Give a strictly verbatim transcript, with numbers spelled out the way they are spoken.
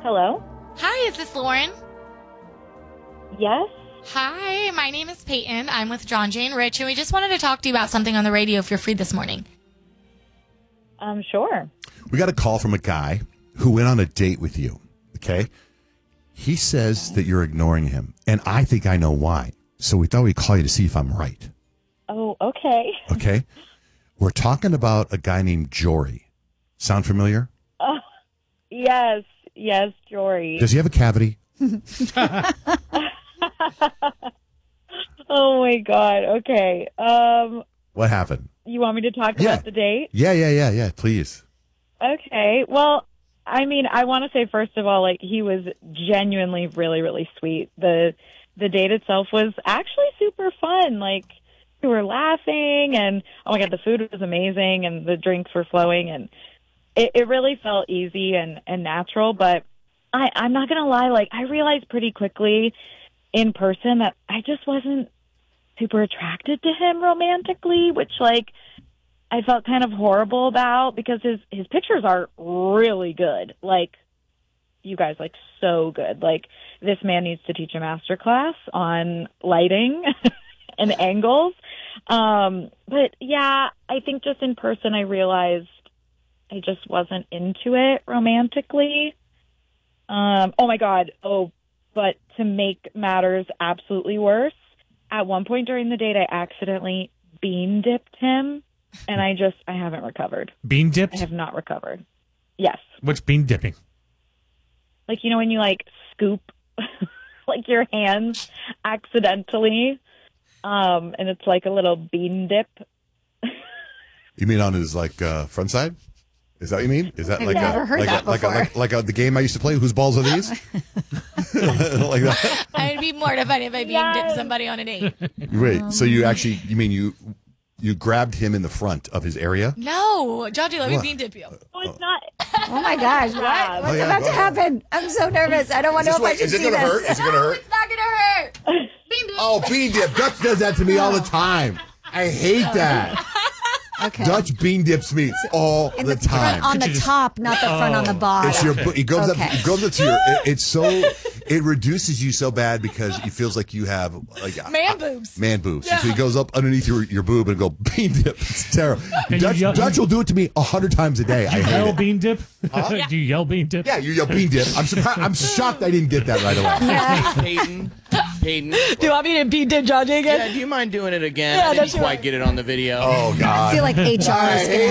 Hello? Hi, is this Lauren? Yes? Hi, my name is Peyton. I'm with John, Jay, and Rich, and we just wanted to talk to you about something on the radio if you're free this morning. Um, sure. We got a call from a guy who went on a date with you, okay? He says that you're ignoring him, and I think I know why. So we thought we'd call you to see if I'm right, Oh, okay. okay? We're talking about a guy named Jory. Sound familiar? Oh, yes, yes, Jory. Does he have a cavity? Oh, my God. Okay. Um, What happened? you want me to talk Yeah. about the date? Yeah, yeah, yeah, yeah, please. Okay. Well, I mean, I want to say, first of all, like, he was genuinely really, really sweet. The the date itself was actually super fun. Like, we were laughing, and, oh, my God, the food was amazing, and the drinks were flowing, and it, it really felt easy and, and natural. But I, I'm not going to lie, like, I realized pretty quickly in person that I just wasn't super attracted to him romantically, which, like, I felt kind of horrible about because his, his pictures are really good. Like, you guys, like, so good. Like, this man needs to teach a master class on lighting and angles. Um, but, yeah, I think just in person I realized I just wasn't into it romantically. Um, oh, my God. Oh, but to make matters absolutely worse, at one point during the date, I accidentally bean dipped him. And I just, I haven't recovered. Bean dipped? I have not recovered. Yes. What's bean dipping? Like, you know, when you, like, scoop, like, your hands accidentally, um, and it's like a little bean dip. You mean on his, like, uh, front side? Is that what you mean? Is that I've like never a, heard like, that a, like, a, before. like, like a, the game I used to play? Whose balls are these? Like that? I'd be mortified if I bean Yes. dipped somebody on a date. Wait, so you actually, you mean you you grabbed him in the front of his area? No, Georgie, let me What? bean dip you. Oh, it's not. Oh my gosh, what? Wow. What's Oh, yeah, about go to ahead. happen? I'm so nervous. I don't want to know if I should is it see gonna this. hurt? Is it gonna hurt? It's not gonna hurt. Bean dip. Oh, bean dip. Dutch does that to me all the time. I hate that. Okay. Dutch bean dips me all In the the time. front on the Could you just- top, not the front on the bottom. It's your. It goes Okay. up. It goes up to your. It, it's so. It reduces you so bad because it feels like you have like Man boobs. Man boobs. And so he goes up underneath your, your boob and go bean dip. It's terrible. you Dutch, yell- Dutch will do it to me a hundred times a day. I hate Yell it. bean dip? Do you yell bean dip? Yeah, you yell bean dip. I'm surprised. I'm shocked I didn't get that right away. Peyton, Peyton. Do you want me to bean dip Georgie again? Yeah, do you mind doing it again? Yeah, I that's didn't quite get it on the video. Oh God. I feel like H R is going to